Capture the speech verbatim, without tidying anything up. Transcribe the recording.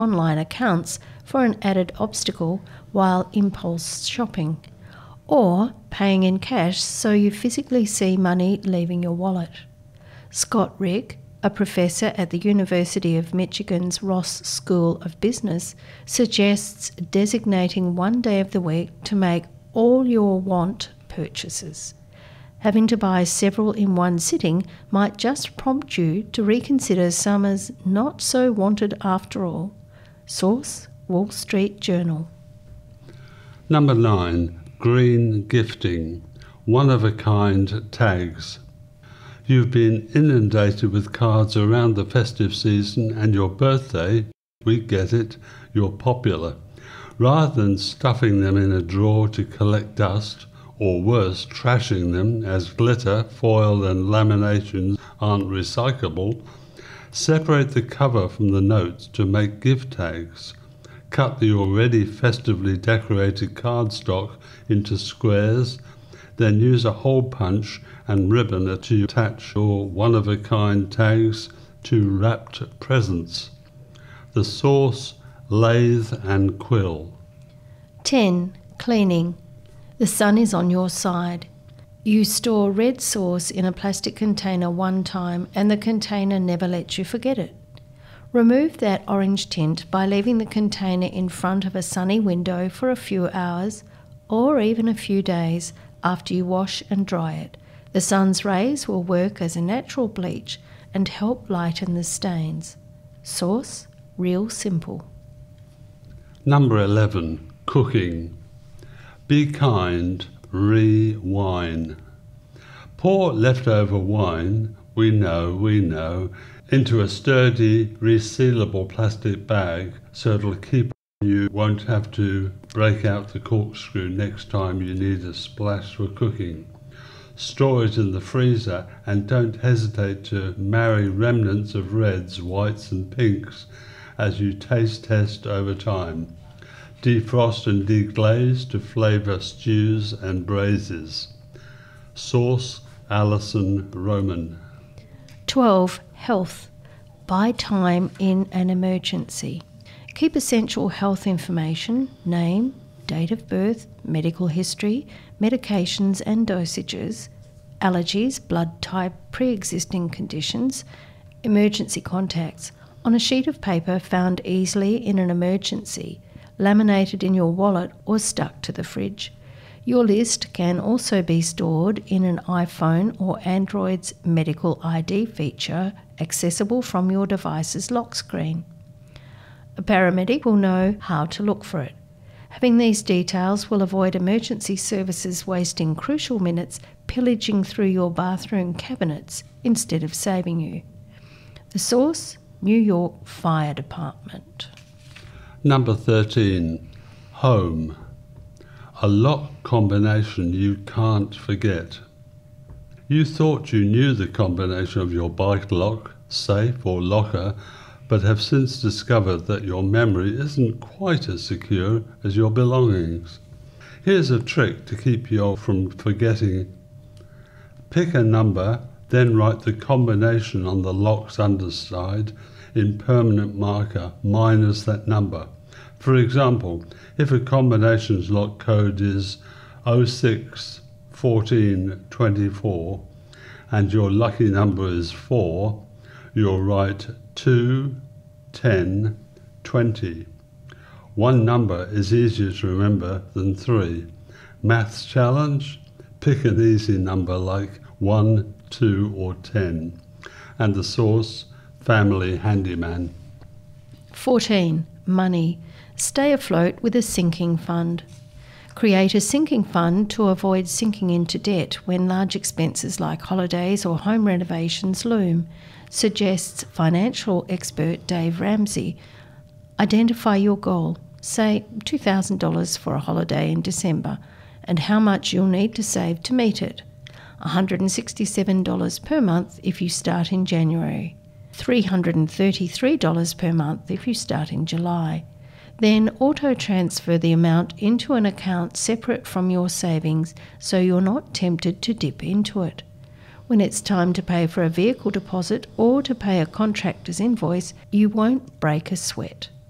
online accounts for an added obstacle while impulse shopping, or paying in cash so you physically see money leaving your wallet. Scott Rick, a professor at the University of Michigan's Ross School of Business, suggests designating one day of the week to make all your want purchases. Having to buy several in one sitting might just prompt you to reconsider some as not so wanted after all. Source: Wall Street Journal. Number nine. Green gifting. One-of-a-kind tags. You've been inundated with cards around the festive season and your birthday. We get it. You're popular. Rather than stuffing them in a drawer to collect dust, or worse, trashing them as glitter, foil and laminations aren't recyclable, separate the cover from the notes to make gift tags. Cut the already festively decorated cardstock into squares, then use a hole punch and ribbon to attach your one-of-a-kind tags to wrapped presents. The source: Lathe and Quill. ten. Cleaning. The sun is on your side. You store red sauce in a plastic container one time and the container never lets you forget it. Remove that orange tint by leaving the container in front of a sunny window for a few hours or even a few days after you wash and dry it. The sun's rays will work as a natural bleach and help lighten the stains. Source: Real Simple. Number eleven. Cooking. Be kind, re-wine. Pour leftover wine, we know, we know, into a sturdy, resealable plastic bag so it'll keep. You won't have to break out the corkscrew next time you need a splash for cooking. Store it in the freezer and don't hesitate to marry remnants of reds, whites and pinks as you taste test over time. Defrost and deglaze to flavour stews and braises. Source: Alison Roman. twelve. Health. Buy time in an emergency. Keep essential health information, name, date of birth, medical history, medications and dosages, allergies, blood type, pre-existing conditions, emergency contacts, on a sheet of paper found easily in an emergency, laminated in your wallet or stuck to the fridge. Your list can also be stored in an iPhone or Android's medical I D feature accessible from your device's lock screen. A paramedic will know how to look for it. Having these details will avoid emergency services wasting crucial minutes pillaging through your bathroom cabinets instead of saving you. The source: New York Fire Department. Number thirteen. Home. A lock combination you can't forget. You thought you knew the combination of your bike lock, safe or locker, but have since discovered that your memory isn't quite as secure as your belongings. Here's a trick to keep you from forgetting. Pick a number, then write the combination on the lock's underside in permanent marker minus that number. For example, if a combinations lock code is oh six fourteen twenty-four and your lucky number is four, you'll write two, ten, twenty. One number is easier to remember than three. Maths challenge? Pick an easy number like one, two or ten. And the source: Family Handyman. fourteen. Money. Stay afloat with a sinking fund. Create a sinking fund to avoid sinking into debt when large expenses like holidays or home renovations loom, suggests financial expert Dave Ramsey. Identify your goal, say two thousand dollars for a holiday in December, and how much you'll need to save to meet it. one hundred sixty-seven dollars per month if you start in January, three hundred thirty-three dollars per month if you start in July. Then auto-transfer the amount into an account separate from your savings so you're not tempted to dip into it. When it's time to pay for a vehicle deposit or to pay a contractor's invoice, you won't break a sweat.